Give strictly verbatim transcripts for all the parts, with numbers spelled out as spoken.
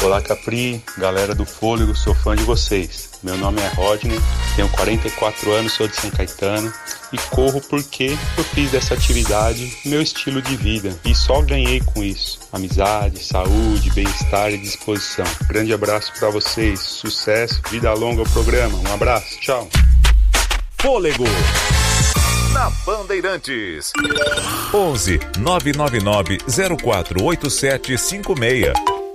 Olá Capri, galera do Fôlego, sou fã de vocês. Meu nome é Rodney, tenho quarenta e quatro anos, sou de São Caetano e corro porque eu fiz dessa atividade meu estilo de vida e só ganhei com isso. Amizade, saúde, bem-estar e disposição. Grande abraço para vocês, sucesso, vida longa ao programa. Um abraço, tchau. Fôlego na Bandeirantes. onze nove nove nove zero quatro oito sete cinco seis.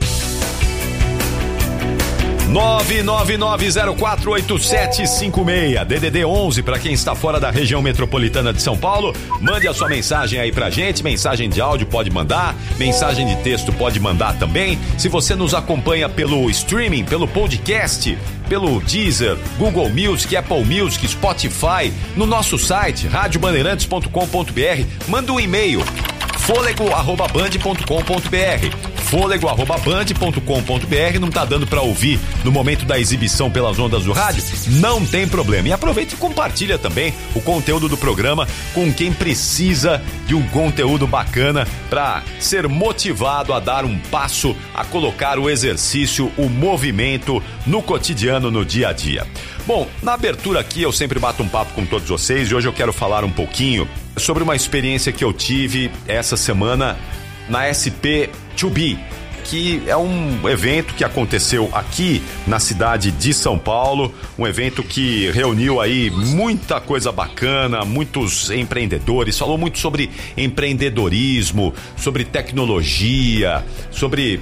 nove nove nove zero quatro oito sete cinco seis, D D D onze para quem está fora da região metropolitana de São Paulo. Mande a sua mensagem aí pra gente, mensagem de áudio pode mandar, mensagem de texto pode mandar também. Se você nos acompanha pelo streaming, pelo podcast, pelo Deezer, Google Music, Apple Music, Spotify, no nosso site rádio bandeirantes ponto com ponto b r, manda um e-mail fôlego arroba band ponto com ponto b r, fôlego arroba band ponto com ponto b r. Não tá dando pra ouvir no momento da exibição pelas ondas do rádio? Não tem problema. E aproveita e compartilha também o conteúdo do programa com quem precisa de um conteúdo bacana pra ser motivado a dar um passo, a colocar o exercício, o movimento no cotidiano, no dia a dia. Bom, na abertura aqui eu sempre bato um papo com todos vocês e hoje eu quero falar um pouquinho sobre uma experiência que eu tive essa semana na S P dois B, que é um evento que aconteceu aqui na cidade de São Paulo, um evento que reuniu aí muita coisa bacana, muitos empreendedores, falou muito sobre empreendedorismo, sobre tecnologia, sobre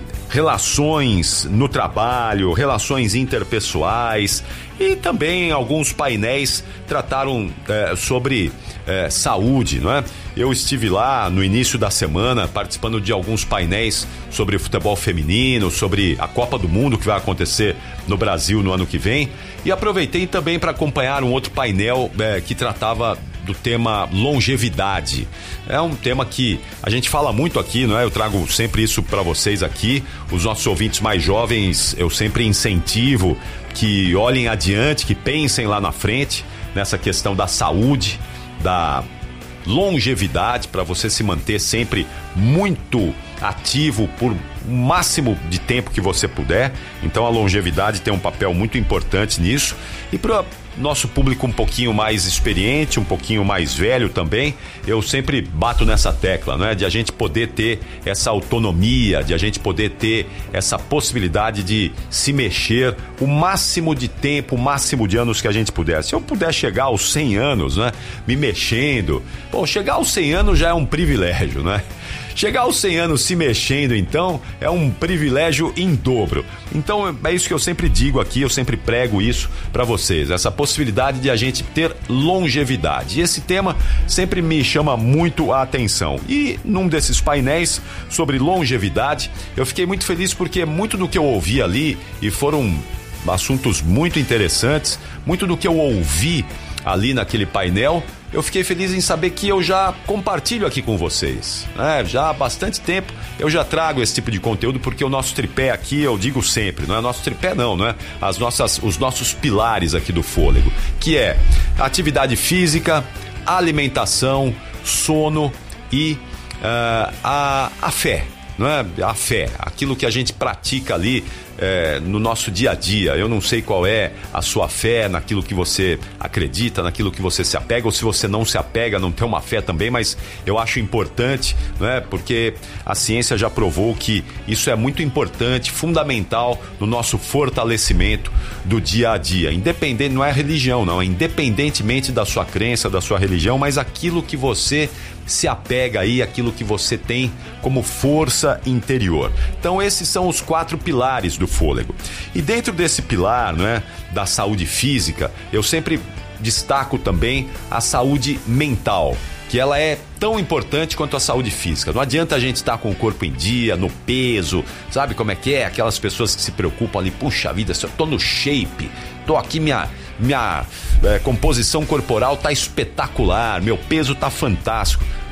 relações no trabalho, relações interpessoais e também alguns painéis trataram é, sobre é, saúde, não é? Eu estive lá no início da semana participando de alguns painéis sobre futebol feminino, sobre a Copa do Mundo que vai acontecer no Brasil no ano que vem e aproveitei também para acompanhar um outro painel é, que tratava do tema longevidade. É um tema que a gente fala muito aqui, não é? Eu trago sempre isso para vocês aqui. Os nossos ouvintes mais jovens, eu sempre incentivo que olhem adiante, que pensem lá na frente nessa questão da saúde, da longevidade, para você se manter sempre muito ativo por o máximo de tempo que você puder. Então a longevidade tem um papel muito importante nisso. E para nosso público um pouquinho mais experiente, um pouquinho mais velho também, eu sempre bato nessa tecla, né? De a gente poder ter essa autonomia, de a gente poder ter essa possibilidade de se mexer o máximo de tempo, o máximo de anos que a gente puder. Se eu puder chegar aos cem anos, né? Me mexendo, bom, chegar aos cem anos já é um privilégio, né? Chegar aos cem anos se mexendo, então, é um privilégio em dobro. Então, é isso que eu sempre digo aqui, eu sempre prego isso para vocês, essa possibilidade de a gente ter longevidade. E esse tema sempre me chama muito a atenção. E num desses painéis sobre longevidade, eu fiquei muito feliz porque muito do que eu ouvi ali, e foram assuntos muito interessantes, muito do que eu ouvi ali naquele painel, eu fiquei feliz em saber que eu já compartilho aqui com vocês, né? Já há bastante tempo eu já trago esse tipo de conteúdo porque o nosso tripé aqui, eu digo sempre, não é nosso tripé não, não é? As nossas, os nossos pilares aqui do Fôlego, que é atividade física, alimentação, sono e uh, a, a fé, não é? A fé, aquilo que a gente pratica ali é, no nosso dia a dia. Eu não sei qual é a sua fé naquilo que você acredita, naquilo que você se apega, ou se você não se apega, não tem uma fé também, mas eu acho importante, não é? Porque a ciência já provou que isso é muito importante, fundamental no nosso fortalecimento do dia a dia. Independente, não é religião, não, é independentemente da sua crença, da sua religião, mas aquilo que você se apega aí, aquilo que você tem como força interior. Então esses são os quatro pilares do Fôlego. E dentro desse pilar, né, da saúde física, eu sempre destaco também a saúde mental, que ela é tão importante quanto a saúde física. Não adianta a gente estar com o corpo em dia, no peso, sabe como é que é? Aquelas pessoas que se preocupam ali, puxa vida, se eu tô no shape, tô aqui, minha, minha é, composição corporal tá espetacular, meu peso tá fantástico.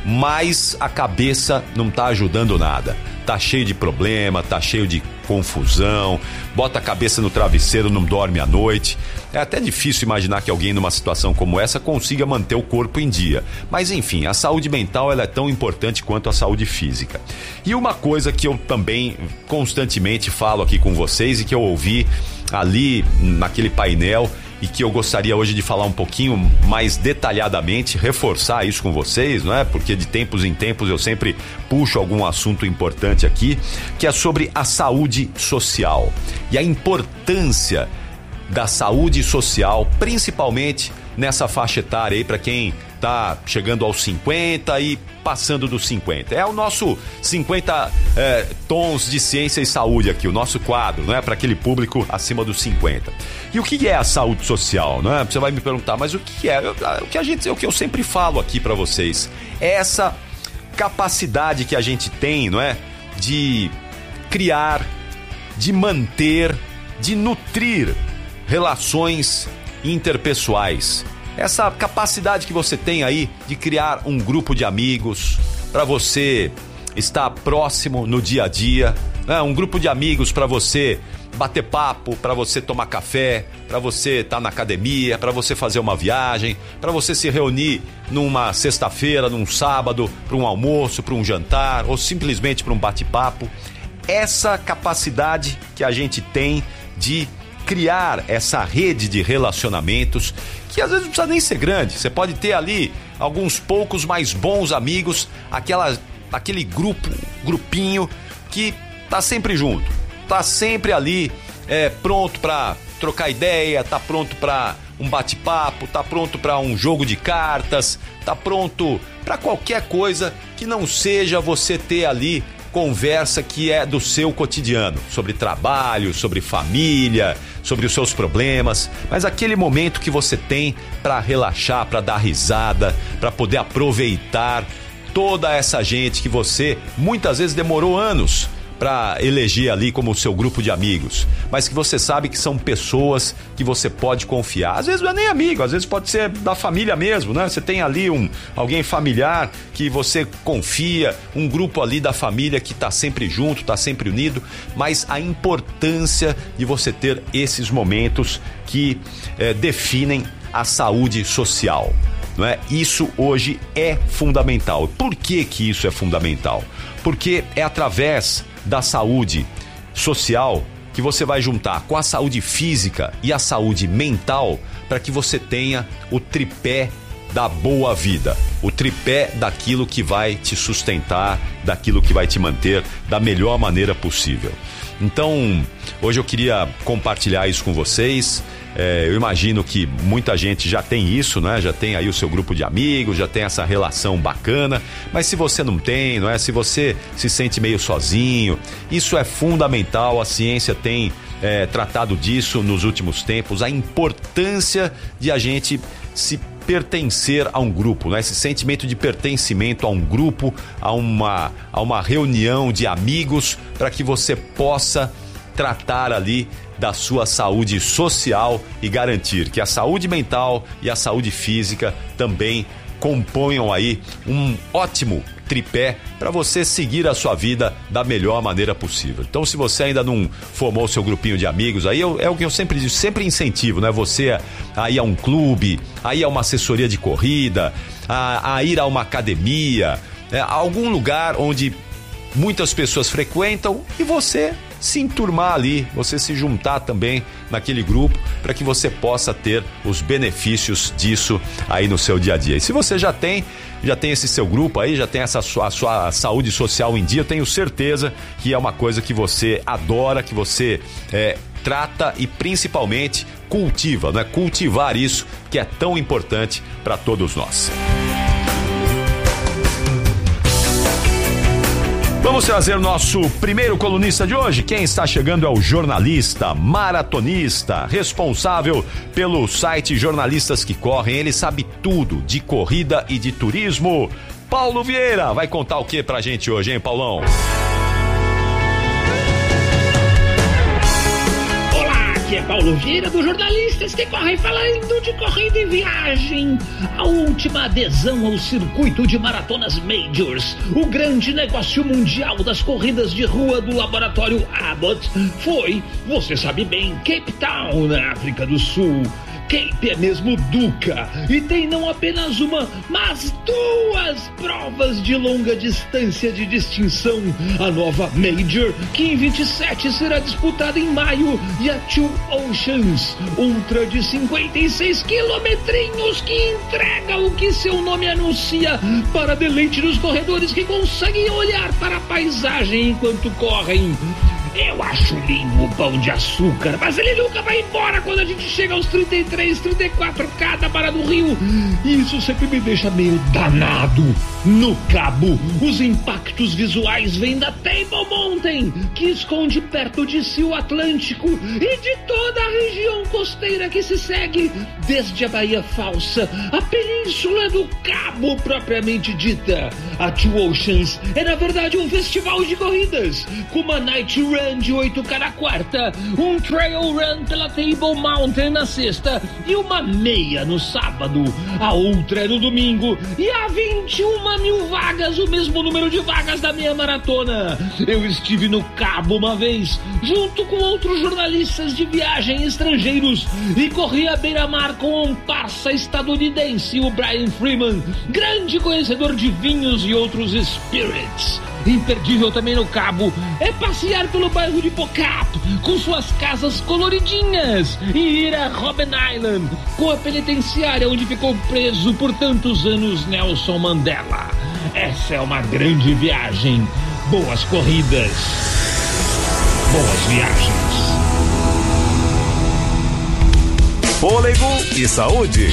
mais a cabeça não tá ajudando nada. Tá cheio de problema, tá cheio de confusão, bota a cabeça no travesseiro, não dorme à noite. É até difícil imaginar que alguém numa situação como essa consiga manter o corpo em dia. Mas enfim, a saúde mental ela é tão importante quanto a saúde física. E uma coisa que eu também constantemente falo aqui com vocês e que eu ouvi ali naquele painel e que eu gostaria hoje de falar um pouquinho mais detalhadamente, reforçar isso com vocês, não é? Porque de tempos em tempos eu sempre puxo algum assunto importante aqui, que é sobre a saúde social e a importância da saúde social, principalmente nessa faixa etária aí para quem tá chegando aos cinquenta e passando dos cinquenta. É o nosso cinquenta é, tons de ciência e saúde aqui, o nosso quadro, não é? Para aquele público acima dos cinquenta. E o que é a saúde social, não é? Você vai me perguntar, mas o que é? O que a gente, o que eu sempre falo aqui para vocês é essa capacidade que a gente tem, não é? De criar, de manter, de nutrir relações interpessoais. Essa capacidade que você tem aí de criar um grupo de amigos para você estar próximo no dia a dia, né? Um grupo de amigos para você bater papo, para você tomar café, para você estar na academia, para você fazer uma viagem, para você se reunir numa sexta-feira, num sábado, para um almoço, para um jantar ou simplesmente para um bate-papo. Essa capacidade que a gente tem de criar essa rede de relacionamentos, que às vezes não precisa nem ser grande, você pode ter ali alguns poucos mais bons amigos, aquela, aquele grupo, grupinho que tá sempre junto, tá sempre ali é, pronto para trocar ideia, tá pronto para um bate-papo, tá pronto para um jogo de cartas, tá pronto para qualquer coisa que não seja você ter ali conversa que é do seu cotidiano, sobre trabalho, sobre família, sobre os seus problemas, mas aquele momento que você tem para relaxar, para dar risada, para poder aproveitar toda essa gente que você muitas vezes demorou anos para eleger ali como o seu grupo de amigos, mas que você sabe que são pessoas que você pode confiar. Às vezes não é nem amigo, às vezes pode ser da família mesmo, né? Você tem ali um, alguém familiar que você confia, um grupo ali da família que tá sempre junto, tá sempre unido, mas a importância de você ter esses momentos que eh, definem a saúde social. Não é? Isso hoje é fundamental. Por que que isso é fundamental? Porque é através da saúde social que você vai juntar com a saúde física e a saúde mental para que você tenha o tripé da boa vida, o tripé daquilo que vai te sustentar, daquilo que vai te manter da melhor maneira possível. Então, hoje eu queria compartilhar isso com vocês. É, eu imagino que muita gente já tem isso, né? Já tem aí o seu grupo de amigos, já tem essa relação bacana, mas se você não tem, não é? Se você se sente meio sozinho, isso é fundamental. A ciência tem é, tratado disso nos últimos tempos, a importância de a gente se pertencer a um grupo, né? Esse sentimento de pertencimento a um grupo, a uma, a uma reunião de amigos, para que você possa tratar ali da sua saúde social e garantir que a saúde mental e a saúde física também componham aí um ótimo tripé para você seguir a sua vida da melhor maneira possível. Então, se você ainda não formou seu grupinho de amigos, aí eu, é o que eu sempre digo, sempre incentivo, né? Você a ir a um clube, a ir a uma assessoria de corrida, a, a ir a uma academia, é, a algum lugar onde muitas pessoas frequentam e você se enturmar ali, você se juntar também naquele grupo para que você possa ter os benefícios disso aí no seu dia a dia. E se você já tem, já tem esse seu grupo aí, já tem essa sua, a sua saúde social em dia, eu tenho certeza que é uma coisa que você adora, que você é, trata e principalmente cultiva, né? Cultivar isso que é tão importante para todos nós. Vamos trazer o nosso primeiro colunista de hoje. Quem está chegando é o jornalista, maratonista, responsável pelo site Jornalistas que Correm. Ele sabe tudo de corrida e de turismo. Paulo Vieira vai contar o que pra gente hoje, hein, Paulão? Olá, aqui é Paulo Paulo Vieira do Jornalistas que Correm, falando de corrida e viagem. A última adesão ao circuito de maratonas Majors, o grande negócio mundial das corridas de rua do laboratório Abbott, foi, você sabe bem, Cape Town, na África do Sul. Cape é mesmo Duca e tem não apenas uma, mas duas provas de longa distância de distinção. A nova Major, que em vinte e sete será disputada em maio, e a Two Oceans, ultra de cinquenta e seis quilometrinhos, que entrega o que seu nome anuncia, para deleite dos corredores que conseguem olhar para a paisagem enquanto correm. Eu acho lindo o Pão de Açúcar, mas ele nunca vai embora quando a gente chega aos trinta e três, trinta e quatro cada para do Rio. E isso sempre me deixa meio danado. No Cabo, os impactos visuais vêm da Table Mountain, que esconde perto de si o Atlântico, e de toda a região costeira que se segue, desde a Baía Falsa, a Península do Cabo propriamente dita. A Two Oceans é na verdade um festival de corridas, com uma night run de oito K na quarta, um trail run pela Table Mountain na sexta e uma meia no sábado. A outra é no domingo e há vinte e uma mil vagas, o mesmo número de vagas da meia maratona. Eu estive no Cabo uma vez, junto com outros jornalistas de viagem estrangeiros, e corri à beira-mar com um parça estadunidense, o Brian Freeman, grande conhecedor de vinhos e outros spirits. Imperdível também no Cabo é passear pelo bairro de Pocap, com suas casas coloridinhas, e ir a Robben Island, com a penitenciária onde ficou preso por tantos anos Nelson Mandela. Essa é uma grande viagem. Boas corridas. Boas viagens. Fôlego e saúde.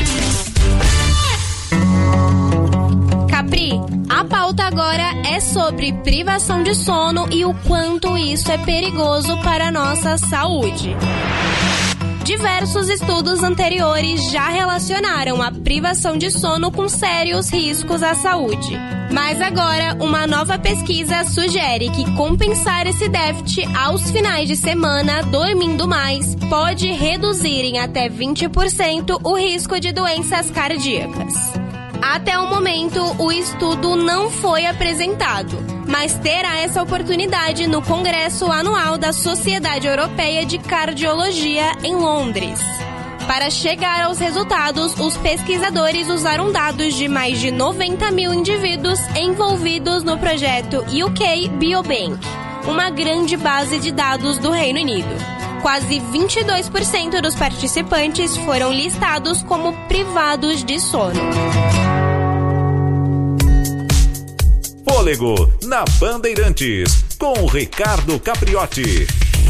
Capri, a pauta agora é sobre privação de sono e o quanto isso é perigoso para a nossa saúde. Diversos estudos anteriores já relacionaram a privação de sono com sérios riscos à saúde. Mas agora, uma nova pesquisa sugere que compensar esse déficit aos finais de semana, dormindo mais, pode reduzir em até vinte por cento o risco de doenças cardíacas. Até o momento, o estudo não foi apresentado, mas terá essa oportunidade no Congresso Anual da Sociedade Europeia de Cardiologia, em Londres. Para chegar aos resultados, os pesquisadores usaram dados de mais de noventa mil indivíduos envolvidos no projeto U K Biobank, uma grande base de dados do Reino Unido. Quase vinte e dois por cento dos participantes foram listados como privados de sono. Fôlego na Bandeirantes, com Ricardo Capriotti.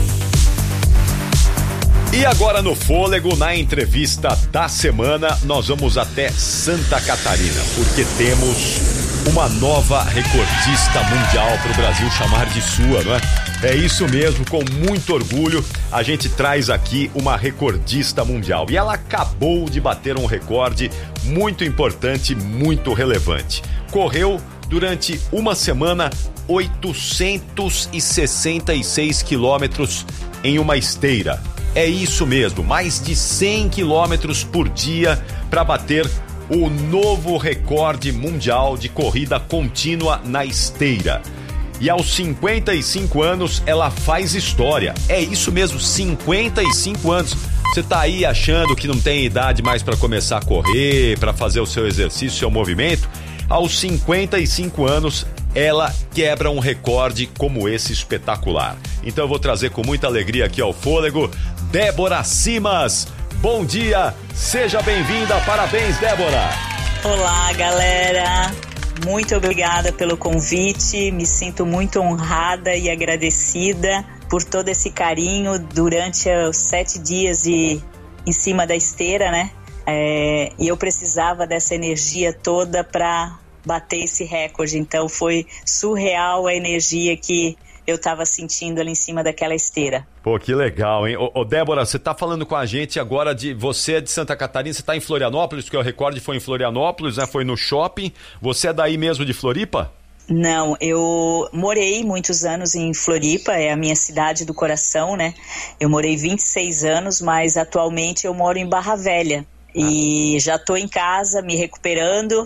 E agora no Fôlego, na entrevista da semana, nós vamos até Santa Catarina, porque temos uma nova recordista mundial para o Brasil chamar de sua, não é? É isso mesmo, com muito orgulho, a gente traz aqui uma recordista mundial. E ela acabou de bater um recorde muito importante, muito relevante. Correu durante uma semana oitocentos e sessenta e seis quilômetros em uma esteira. É isso mesmo, mais de cem quilômetros por dia para bater o novo recorde mundial de corrida contínua na esteira. E aos cinquenta e cinco anos ela faz história. É isso mesmo, cinquenta e cinco anos. Você tá aí achando que não tem idade mais para começar a correr, para fazer o seu exercício, seu movimento? Aos cinquenta e cinco anos, ela quebra um recorde como esse espetacular. Então eu vou trazer com muita alegria aqui ao Fôlego, Débora Simas. Bom dia, seja bem-vinda, parabéns, Débora. Olá, galera. Muito obrigada pelo convite, me sinto muito honrada e agradecida por todo esse carinho durante os sete dias de, em cima da esteira, né? É, e eu precisava dessa energia toda para bater esse recorde, então foi surreal a energia que eu estava sentindo ali em cima daquela esteira. Pô, que legal, hein? Ô, ô Débora, você tá falando com a gente agora de... Você é de Santa Catarina, você tá em Florianópolis, porque o recorde foi em Florianópolis, né? Foi no shopping. Você é daí mesmo de Floripa? Não, eu morei muitos anos em Floripa, é a minha cidade do coração, né? Eu morei vinte e seis anos, mas atualmente eu moro em Barra Velha. E já estou em casa, me recuperando,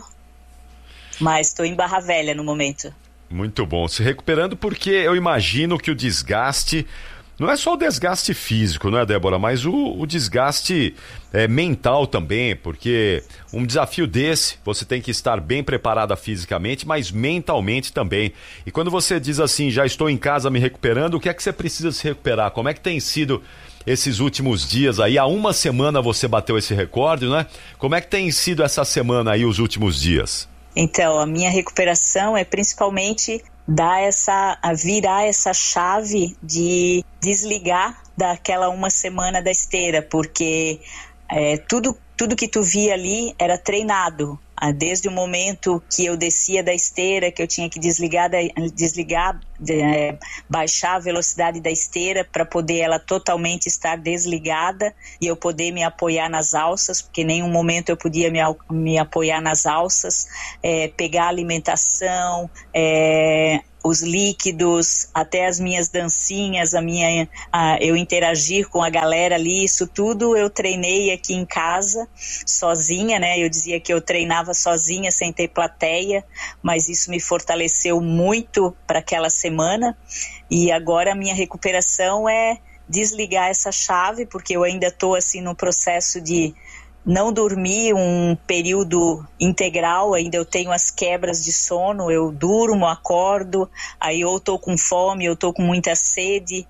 mas estou em Barra Velha no momento. Muito bom, se recuperando, porque eu imagino que o desgaste, não é só o desgaste físico, não é, Débora, mas o, o desgaste é, mental também, porque um desafio desse, você tem que estar bem preparada fisicamente, mas mentalmente também. E quando você diz assim, já estou em casa me recuperando, o que é que você precisa se recuperar? Como é que tem sido esses últimos dias aí? Há uma semana você bateu esse recorde, né? Como é que tem sido essa semana aí, os últimos dias? Então, a minha recuperação é principalmente dar essa, a virar essa chave de desligar daquela uma semana da esteira, porque é, tudo, tudo que tu via ali era treinado. Desde o momento que eu descia da esteira, que eu tinha que desligar, da, desligar é, baixar a velocidade da esteira para poder ela totalmente estar desligada e eu poder me apoiar nas alças, porque em nenhum momento eu podia me, me apoiar nas alças, é, pegar a alimentação, é, os líquidos, até as minhas dancinhas, a minha, a, eu interagir com a galera ali, isso tudo eu treinei aqui em casa, sozinha, né? Eu dizia que eu treinava sozinha, sem ter plateia, mas isso me fortaleceu muito para aquela semana. E agora a minha recuperação é desligar essa chave, porque eu ainda estou assim no processo de não dormir um período integral, ainda eu tenho as quebras de sono, eu durmo, acordo, aí ou estou com fome, eu estou com muita sede,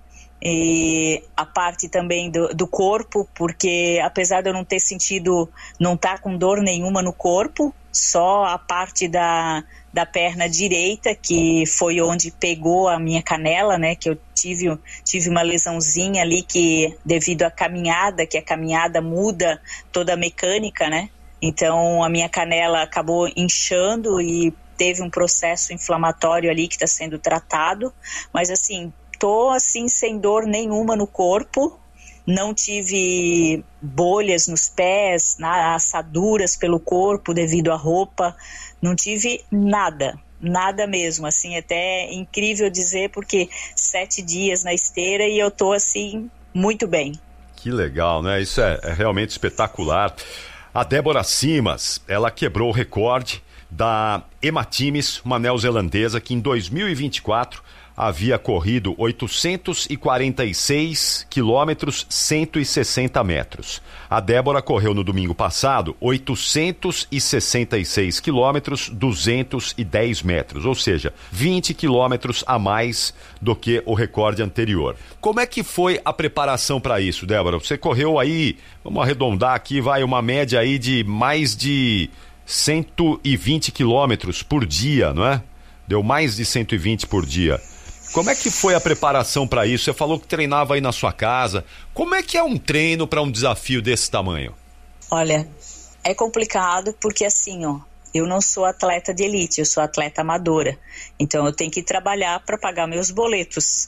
e a parte também do, do corpo, porque apesar de eu não ter sentido, não estar tá com dor nenhuma no corpo, só a parte da, da perna direita, que foi onde pegou a minha canela, né, que eu tive, tive uma lesãozinha ali que devido à caminhada, que a caminhada muda toda a mecânica, né, então a minha canela acabou inchando e teve um processo inflamatório ali que está sendo tratado, mas assim, tô assim sem dor nenhuma no corpo, não tive bolhas nos pés, assaduras pelo corpo devido à roupa, não tive nada, nada mesmo, assim, até incrível dizer, porque sete dias na esteira e eu tô assim, muito bem. Que legal, né? Isso é, é realmente espetacular. A Débora Simas, ela quebrou o recorde da Emma Times, uma neozelandesa que em dois mil e vinte e quatro havia corrido oitocentos e quarenta e seis quilômetros, cento e sessenta metros. A Débora correu no domingo passado oitocentos e sessenta e seis quilômetros, duzentos e dez metros, ou seja, vinte quilômetros a mais do que o recorde anterior. Como é que foi a preparação para isso, Débora? Você correu aí, vamos arredondar aqui, vai uma média aí de mais de cento e vinte quilômetros por dia, não é? Deu mais de cento e vinte por dia. Como é que foi a preparação para isso? Você falou que treinava aí na sua casa. Como é que é um treino para um desafio desse tamanho? Olha, é complicado porque assim, ó, eu não sou atleta de elite, eu sou atleta amadora. Então eu tenho que trabalhar para pagar meus boletos.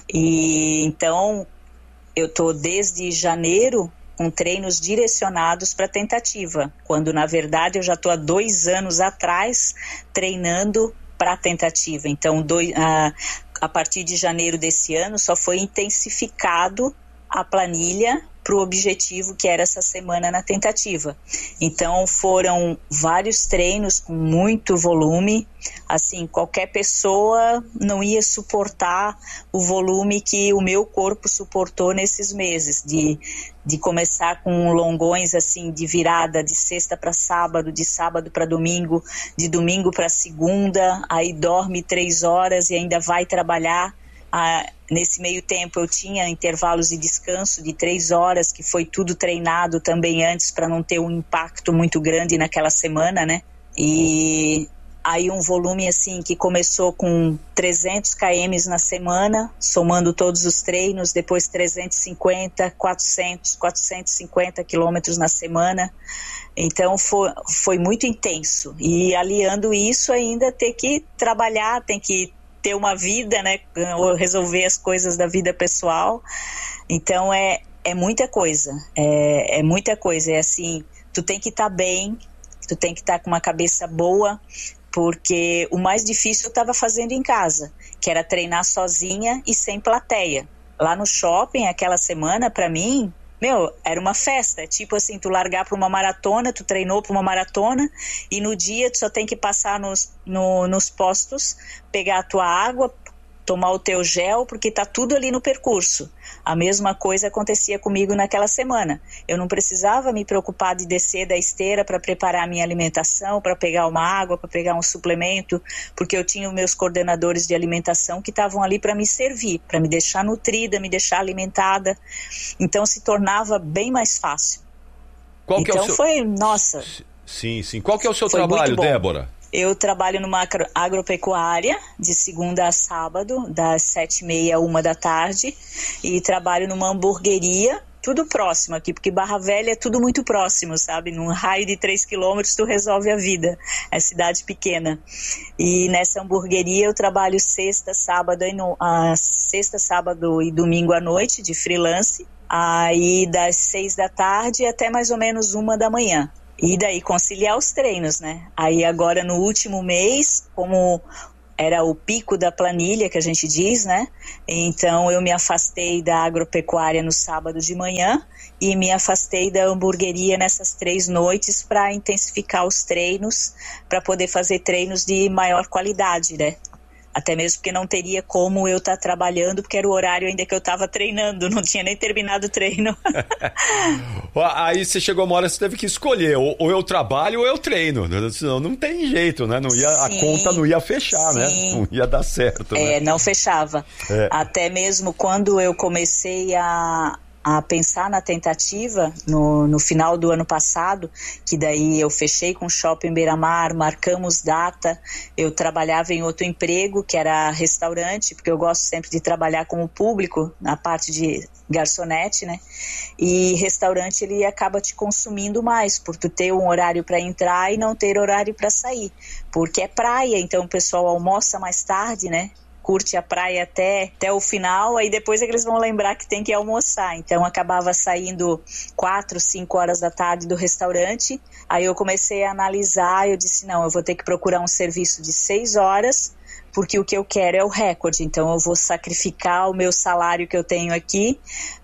E então eu tô desde janeiro com treinos direcionados para tentativa, quando na verdade eu já estou há dois anos atrás treinando para tentativa. Então, dois, a, a partir de janeiro desse ano, só foi intensificado a planilha para o objetivo que era essa semana na tentativa. Então, foram vários treinos com muito volume. Assim, qualquer pessoa não ia suportar o volume que o meu corpo suportou nesses meses, de, de começar com longões assim, de virada de sexta para sábado, de sábado para domingo, de domingo para segunda, aí dorme três horas e ainda vai trabalhar. Ah, nesse meio tempo eu tinha intervalos de descanso de três horas, que foi tudo treinado também antes para não ter um impacto muito grande naquela semana, né? E aí um volume assim que começou com trezentos quilômetros na semana, somando todos os treinos, depois trezentos e cinquenta, quatrocentos, quatrocentos e cinquenta quilômetros na semana. Então foi, foi muito intenso. E aliando isso ainda ter que trabalhar, tem que ter uma vida, né, ou resolver as coisas da vida pessoal. Então é, é muita coisa, é, é muita coisa, é assim, tu tem que estar tá bem, tu tem que estar tá com uma cabeça boa, porque o mais difícil eu estava fazendo em casa, que era treinar sozinha e sem plateia. Lá no shopping, aquela semana, para mim, meu, era uma festa. Tipo assim, tu largar para uma maratona, tu treinou para uma maratona e no dia tu só tem que passar nos, no, nos postos, pegar a tua água, tomar o teu gel, porque tá tudo ali no percurso. A mesma coisa acontecia comigo naquela semana. Eu não precisava me preocupar de descer da esteira para preparar a minha alimentação, para pegar uma água, para pegar um suplemento, porque eu tinha os meus coordenadores de alimentação que estavam ali para me servir, para me deixar nutrida, me deixar alimentada. Então se tornava bem mais fácil. Qual que então é o seu... foi, nossa... Sim, sim. Qual que é o seu foi trabalho, Débora? Eu trabalho numa agropecuária de segunda a sábado, das sete e meia a uma da tarde, e trabalho numa hamburgueria, tudo próximo aqui, porque Barra Velha é tudo muito próximo, sabe? Num raio de três quilômetros tu resolve a vida, é cidade pequena. E nessa hamburgueria eu trabalho sexta, sábado e, no, uh, sexta, sábado e domingo à noite de freelance, aí das seis da tarde até mais ou menos uma da manhã. E daí conciliar os treinos, né? Aí agora no último mês, como era o pico da planilha que a gente diz, né? Então eu me afastei da agropecuária no sábado de manhã e me afastei da hamburgueria nessas três noites para intensificar os treinos, para poder fazer treinos de maior qualidade, né? Até mesmo porque não teria como eu estar tá trabalhando, porque era o horário ainda que eu estava treinando, não tinha nem terminado o treino. Aí você chegou uma hora, você teve que escolher, ou, ou eu trabalho ou eu treino, senão não tem jeito, né? Não ia, a conta não ia fechar, sim, né? Não ia dar certo. É, né? Não fechava. É. Até mesmo quando eu comecei a... a pensar na tentativa no, no final do ano passado, que daí eu fechei com o Shopping Beira-Mar, marcamos data, eu trabalhava em outro emprego, que era restaurante, porque eu gosto sempre de trabalhar com o público, na parte de garçonete, né? E restaurante, ele acaba te consumindo mais, por tu ter um horário para entrar e não ter horário para sair, porque é praia, então o pessoal almoça mais tarde, né? Curte a praia até, até o final, aí depois é que eles vão lembrar que tem que almoçar. Então acabava saindo quatro, cinco horas da tarde do restaurante, aí eu comecei a analisar, eu disse, não, eu vou ter que procurar um serviço de seis horas, porque o que eu quero é o recorde, então eu vou sacrificar o meu salário que eu tenho aqui,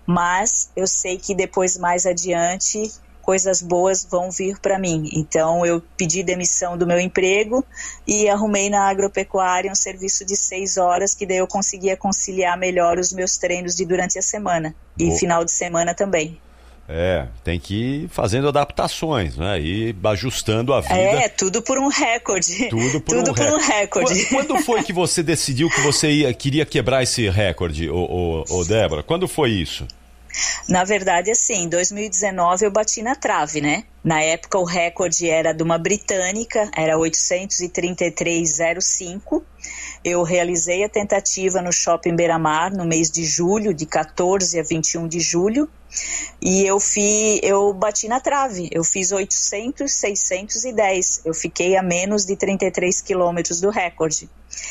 mas eu sei que depois, mais adiante, coisas boas vão vir para mim. Então eu pedi demissão do meu emprego e arrumei na agropecuária um serviço de seis horas, que daí eu conseguia conciliar melhor os meus treinos de durante a semana e oh. final de semana também. É, tem que ir fazendo adaptações, né? E ajustando a vida. É, tudo por um recorde. Tudo por, tudo um, por rec... um recorde. Quando, quando foi que você decidiu que você ia, queria quebrar esse recorde, ô, ô, ô Débora? Quando foi isso? Na verdade, assim, em dois mil e dezenove eu bati na trave, né? Na época o recorde era de uma britânica, era oitocentos e trinta e três vírgula zero cinco. Eu realizei a tentativa no Shopping Beira-Mar no mês de julho, de quatorze a vinte e um de julho, e eu, fi, eu bati na trave, eu fiz oitocentos, seiscentos e dez, eu fiquei a menos de trinta e três quilômetros do recorde.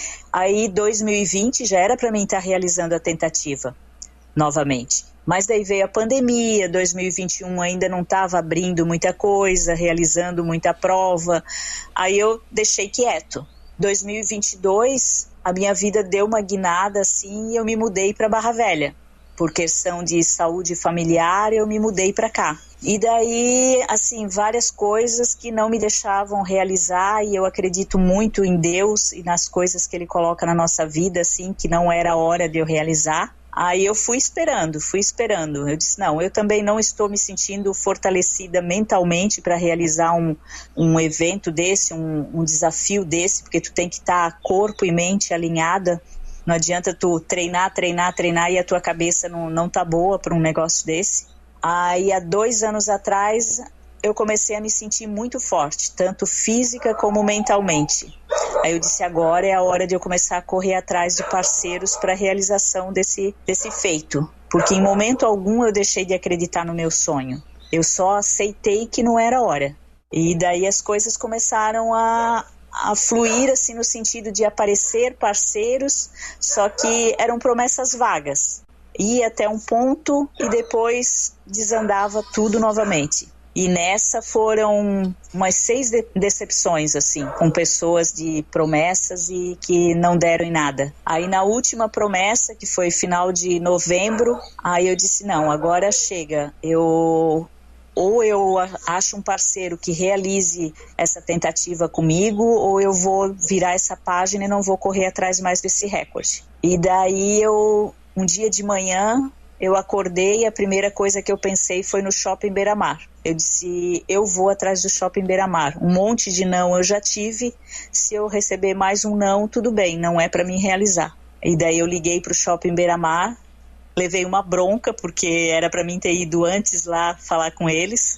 Aí dois mil e vinte já era para mim estar realizando a tentativa novamente. Mas daí veio a pandemia, dois mil e vinte e um ainda não estava abrindo muita coisa, realizando muita prova, aí eu deixei quieto. dois mil e vinte e dois, a minha vida deu uma guinada assim e eu me mudei para Barra Velha. Por questão de saúde familiar, eu me mudei para cá. E daí, assim, várias coisas que não me deixavam realizar, e eu acredito muito em Deus e nas coisas que Ele coloca na nossa vida, assim, que não era a hora de eu realizar. Aí eu fui esperando, fui esperando. Eu disse, não, eu também não estou me sentindo fortalecida mentalmente para realizar um, um evento desse, um, um desafio desse, porque tu tem que estar corpo e mente alinhada. Não adianta tu treinar, treinar, treinar e a tua cabeça não, não tá boa para um negócio desse. Aí há dois anos atrás eu comecei a me sentir muito forte, tanto física como mentalmente. Aí eu disse, agora é a hora de eu começar a correr atrás de parceiros para a realização desse, desse feito. Porque em momento algum eu deixei de acreditar no meu sonho. Eu só aceitei que não era hora. E daí as coisas começaram a, a fluir, assim, no sentido de aparecer parceiros, só que eram promessas vagas. Ia até um ponto e depois desandava tudo novamente. E nessa foram umas seis de- decepções, assim, com pessoas de promessas e que não deram em nada. Aí na última promessa, que foi final de novembro, aí eu disse, não, agora chega, eu... ou eu acho um parceiro que realize essa tentativa comigo, ou eu vou virar essa página e não vou correr atrás mais desse recorde. E daí eu, um dia de manhã, eu acordei e a primeira coisa que eu pensei foi no Shopping Beira-Mar. Eu disse, eu vou atrás do Shopping Beira-Mar. Um monte de não eu já tive, se eu receber mais um não, tudo bem, não é para mim realizar. E daí eu liguei para o Shopping Beira-Mar, levei uma bronca, porque era para mim ter ido antes lá falar com eles.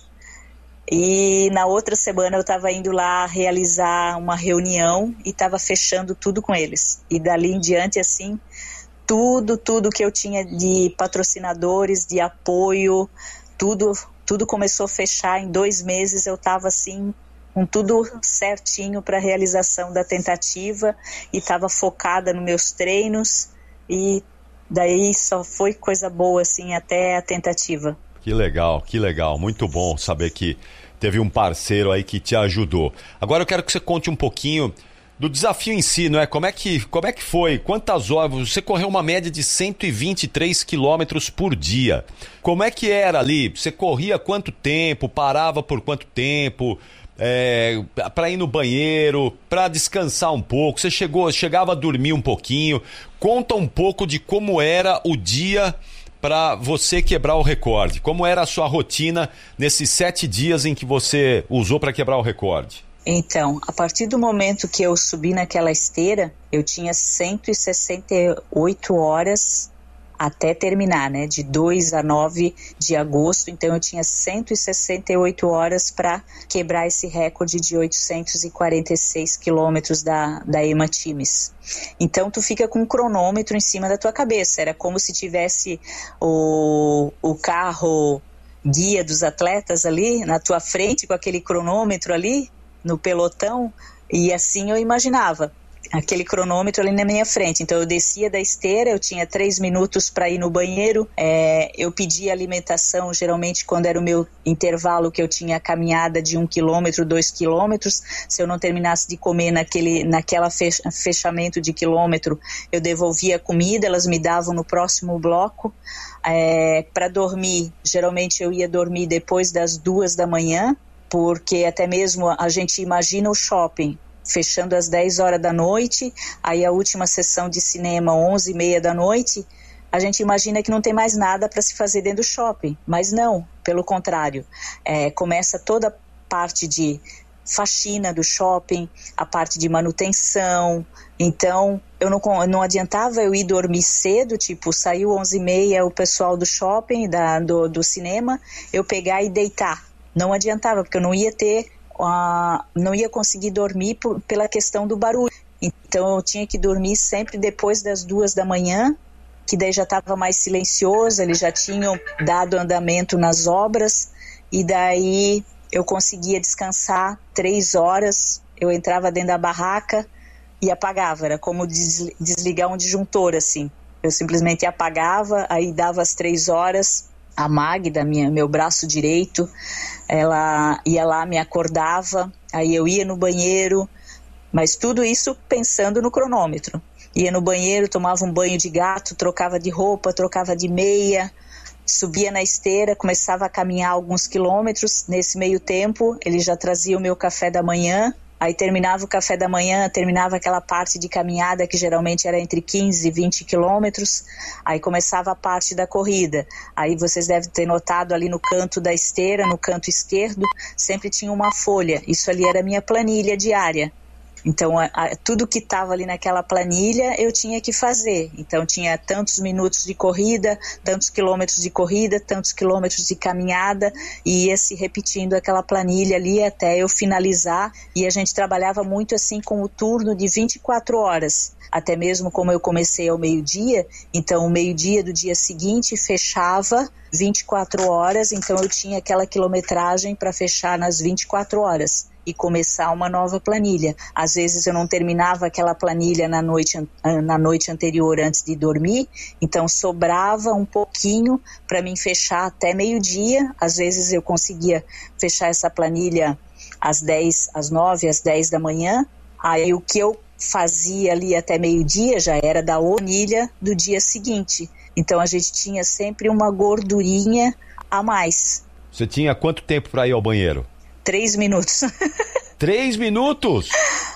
E na outra semana eu estava indo lá realizar uma reunião e estava fechando tudo com eles. E dali em diante, assim, tudo, tudo que eu tinha de patrocinadores, de apoio, tudo, tudo começou a fechar. Em dois meses eu estava assim, com tudo certinho para a realização da tentativa e estava focada nos meus treinos e daí só foi coisa boa, assim, até a tentativa. Que legal, que legal. Muito bom saber que teve um parceiro aí que te ajudou. Agora eu quero que você conte um pouquinho do desafio em si, não é? Como é que, como é que foi? Quantas horas? Você correu uma média de cento e vinte e três quilômetros por dia. Como é que era ali? Você corria quanto tempo? Parava por quanto tempo? É, para ir no banheiro, para descansar um pouco, você chegou, chegava a dormir um pouquinho. Conta um pouco de como era o dia para você quebrar o recorde. Como era a sua rotina nesses sete dias em que você usou para quebrar o recorde? Então, a partir do momento que eu subi naquela esteira, eu tinha cento e sessenta e oito horas até terminar, né, de dois a nove de agosto, então eu tinha cento e sessenta e oito horas para quebrar esse recorde de oitocentos e quarenta e seis quilômetros da, da Ema Times. Então tu fica com um cronômetro em cima da tua cabeça, era como se tivesse o, o carro guia dos atletas ali na tua frente, com aquele cronômetro ali no pelotão, e assim eu imaginava. Aquele cronômetro ali na minha frente. Então eu descia da esteira, eu tinha três minutos para ir no banheiro, é, eu pedia alimentação, geralmente quando era o meu intervalo, que eu tinha caminhada de um quilômetro, dois quilômetros, se eu não terminasse de comer naquele naquela fecha, fechamento de quilômetro, eu devolvia a comida, elas me davam no próximo bloco. É, para dormir, geralmente eu ia dormir depois das duas da manhã, porque até mesmo a gente imagina o shopping fechando às dez horas da noite, aí a última sessão de cinema onze e meia da noite, a gente imagina que não tem mais nada para se fazer dentro do shopping, mas não, pelo contrário, é, começa toda a parte de faxina do shopping, a parte de manutenção, então eu não, não adiantava eu ir dormir cedo, tipo, saiu onze e meia o pessoal do shopping, da, do, do cinema, eu pegar e deitar, não adiantava, porque eu não ia ter Uh, não ia conseguir dormir por, pela questão do barulho. Então eu tinha que dormir sempre depois das duas da manhã, que daí já estava mais silencioso, eles já tinham dado andamento nas obras, e daí eu conseguia descansar três horas, eu entrava dentro da barraca e apagava, era como desligar um disjuntor, assim. Eu simplesmente apagava, aí dava as três horas, a Magda, minha, meu braço direito, ela ia lá, me acordava, aí eu ia no banheiro, mas tudo isso pensando no cronômetro. Ia no banheiro, tomava um banho de gato, trocava de roupa, trocava de meia, subia na esteira, começava a caminhar alguns quilômetros. Nesse meio tempo, ele já trazia o meu café da manhã, aí terminava o café da manhã, terminava aquela parte de caminhada que geralmente era entre quinze e vinte quilômetros, aí começava a parte da corrida. Aí vocês devem ter notado ali no canto da esteira, no canto esquerdo, sempre tinha uma folha, isso ali era a minha planilha diária. Então, a, a, tudo que estava ali naquela planilha eu tinha que fazer. Então, tinha tantos minutos de corrida, tantos quilômetros de corrida, tantos quilômetros de caminhada, e ia se repetindo aquela planilha ali até eu finalizar. E a gente trabalhava muito assim com o turno de vinte e quatro horas. Até mesmo como eu comecei ao meio-dia, então o meio-dia do dia seguinte fechava vinte e quatro horas, então eu tinha aquela quilometragem para fechar nas vinte e quatro horas. e começar uma nova planilha. Às vezes eu não terminava aquela planilha na noite, na noite anterior antes de dormir, então sobrava um pouquinho para mim fechar até meio-dia. Às vezes eu conseguia fechar essa planilha às dez, às nove, às dez da manhã. Aí o que eu fazia ali até meio-dia já era da planilha do dia seguinte. Então a gente tinha sempre uma gordurinha a mais. Você tinha quanto tempo para ir ao banheiro? Três minutos. Três minutos?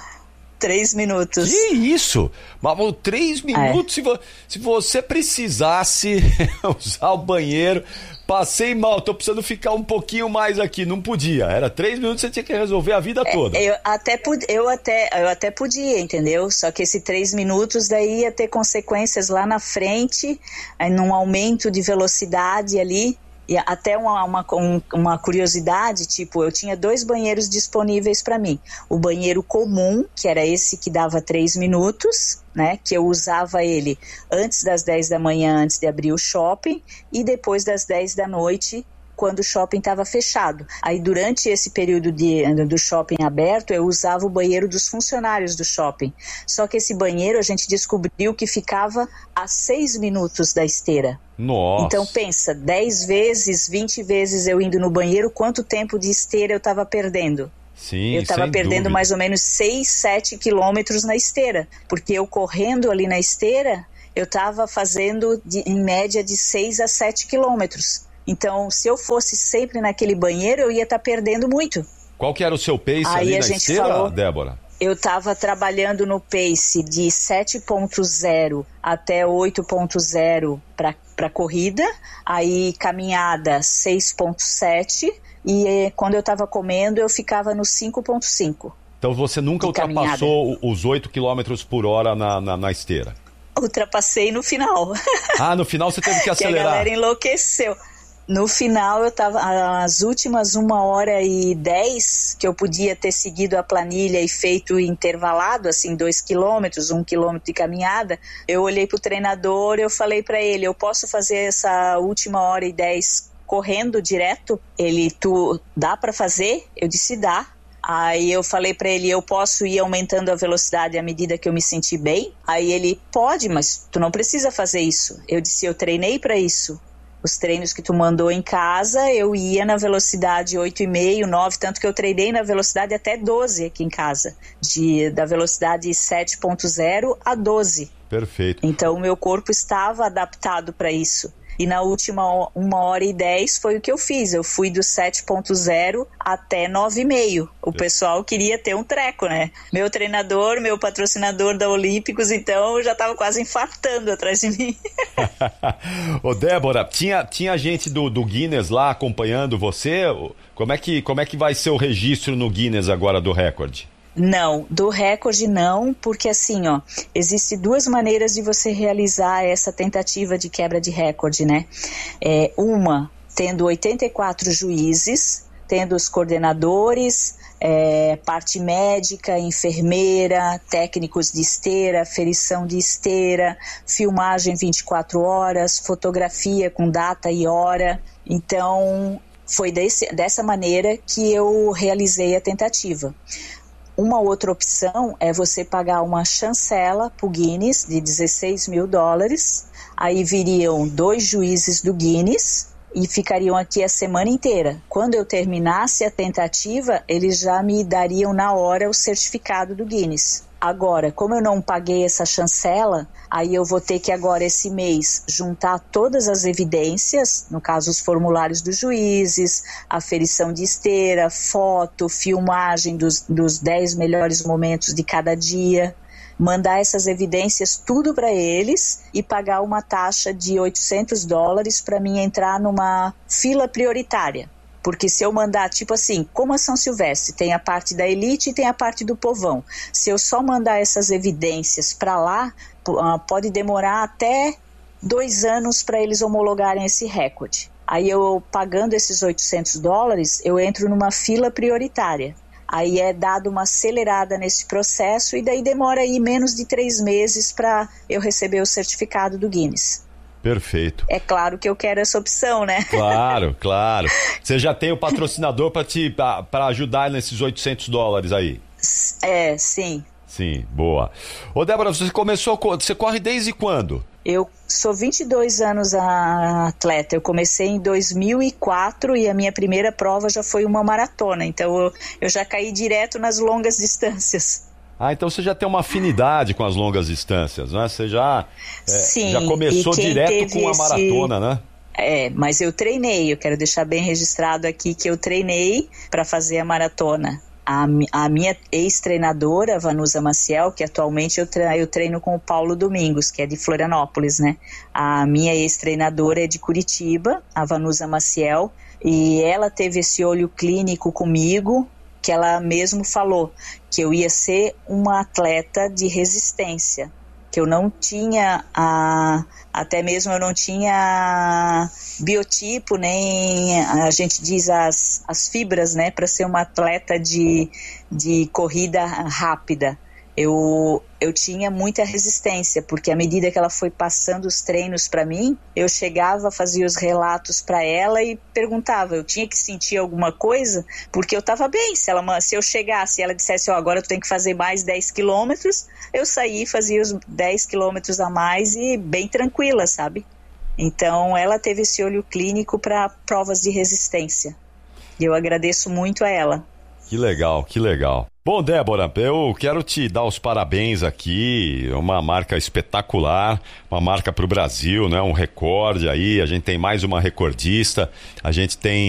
Três minutos. Que isso? Mas três minutos, é. se, vo, se você precisasse usar o banheiro, passei mal, tô precisando ficar um pouquinho mais aqui, não podia. Era três minutos, você tinha que resolver a vida toda. É, eu, até, eu, até, eu até podia, entendeu? Só que esse três minutos daí ia ter consequências lá na frente, aí, num aumento de velocidade ali. E até uma, uma, uma curiosidade, tipo, eu tinha dois banheiros disponíveis para mim. O banheiro comum, que era esse que dava três minutos, né? Que eu usava ele antes das dez da manhã, antes de abrir o shopping, e depois das dez da noite, quando o shopping estava fechado. Aí durante esse período de, do shopping aberto, eu usava o banheiro dos funcionários do shopping. Só que esse banheiro a gente descobriu que ficava a seis minutos da esteira. Nossa. Então pensa, dez vezes, vinte vezes eu indo no banheiro, quanto tempo de esteira eu estava perdendo? Sim, eu estava perdendo dúvida. mais ou menos seis, sete quilômetros na esteira. Porque eu correndo ali na esteira, eu estava fazendo de, em média de seis a sete quilômetros. Então, se eu fosse sempre naquele banheiro, eu ia estar tá perdendo muito. Qual que era o seu pace Aí ali a na gente esteira, falou, Débora? Eu estava trabalhando no pace de sete ponto zero até oito ponto zero para corrida, aí caminhada seis ponto sete e quando eu estava comendo eu ficava no cinco ponto cinco. Então você nunca ultrapassou os oito quilômetros por hora na, na, na esteira? Ultrapassei no final. Ah, no final você teve que acelerar. Que a galera enlouqueceu. No final, eu tava, as últimas uma hora e dez, que eu podia ter seguido a planilha e feito intervalado, assim, dois quilômetros, um quilômetro de caminhada, eu olhei pro treinador e eu falei para ele, eu posso fazer essa última hora e dez correndo direto? Ele, tu, dá para fazer? Eu disse, dá. Aí eu falei para ele, eu posso ir aumentando a velocidade à medida que eu me sentir bem? Aí ele, pode, mas tu não precisa fazer isso. Eu disse, eu treinei para isso. Os treinos que tu mandou em casa, eu ia na velocidade oito e meio, nove, tanto que eu treinei na velocidade até doze aqui em casa, de, da velocidade sete ponto zero a doze. Perfeito. Então o meu corpo estava adaptado para isso. E na última uma hora e dez foi o que eu fiz. Eu fui do sete ponto zero até nove e meio. O pessoal queria ter um treco, né? Meu treinador, meu patrocinador da Olímpicos, então já estava quase infartando atrás de mim. Ô Débora, tinha, tinha gente do, do Guinness lá acompanhando você? Como é, que, como é que vai ser o registro no Guinness agora do recorde? Não, do recorde não, porque assim, ó, existem duas maneiras de você realizar essa tentativa de quebra de recorde, né? É, uma, tendo oitenta e quatro juízes, tendo os coordenadores, é, parte médica, enfermeira, técnicos de esteira, ferição de esteira, filmagem vinte e quatro horas, fotografia com data e hora. Então, foi desse, dessa maneira que eu realizei a tentativa. Uma outra opção é você pagar uma chancela para o Guinness de dezesseis mil dólares, aí viriam dois juízes do Guinness e ficariam aqui a semana inteira. Quando eu terminasse a tentativa, eles já me dariam na hora o certificado do Guinness. Agora, como eu não paguei essa chancela, aí eu vou ter que agora esse mês juntar todas as evidências, no caso os formulários dos juízes, a ferição de esteira, foto, filmagem dos, dos dez melhores momentos de cada dia, mandar essas evidências tudo para eles e pagar uma taxa de oitocentos dólares para mim entrar numa fila prioritária. Porque se eu mandar, tipo assim, como a São Silvestre, tem a parte da elite e tem a parte do povão. Se eu só mandar essas evidências para lá, pode demorar até dois anos para eles homologarem esse recorde. Aí eu, pagando esses oitocentos dólares, eu entro numa fila prioritária. Aí é dado uma acelerada nesse processo e daí demora aí menos de três meses para eu receber o certificado do Guinness. Perfeito. É claro que eu quero essa opção, né? Claro, claro. Você já tem o patrocinador para te para ajudar nesses oitocentos dólares aí? É, sim. Sim, boa. Ô, Débora, você começou, você corre desde quando? Eu sou vinte e dois anos a atleta. Eu comecei em dois mil e quatro e a minha primeira prova já foi uma maratona. Então eu, eu já caí direto nas longas distâncias. Ah, então você já tem uma afinidade com as longas distâncias, né? Você já, é, Sim, já começou direto com a esse... maratona, né? É, mas eu treinei. Eu quero deixar bem registrado aqui que eu treinei para fazer a maratona. A, a minha ex-treinadora, Vanusa Maciel, que atualmente eu treino, eu treino com o Paulo Domingos, que é de Florianópolis, né? A minha ex-treinadora é de Curitiba, a Vanusa Maciel, e ela teve esse olho clínico comigo, que ela mesmo falou que eu ia ser uma atleta de resistência, que eu não tinha, a, até mesmo eu não tinha biotipo, nem a gente diz as, as fibras, né, para ser uma atleta de, de corrida rápida. Eu, eu tinha muita resistência, porque à medida que ela foi passando os treinos para mim, eu chegava, fazia os relatos para ela e perguntava, eu tinha que sentir alguma coisa, porque eu estava bem. Se, ela, se eu chegasse e ela dissesse, ó, oh, agora tu tem que fazer mais dez quilômetros, eu saía e fazia os dez quilômetros a mais e bem tranquila, sabe? Então ela teve esse olho clínico para provas de resistência. E eu agradeço muito a ela. Que legal, que legal. Bom, Débora, eu quero te dar os parabéns aqui, uma marca espetacular, uma marca para o Brasil, né? Um recorde aí, a gente tem mais uma recordista, a gente tem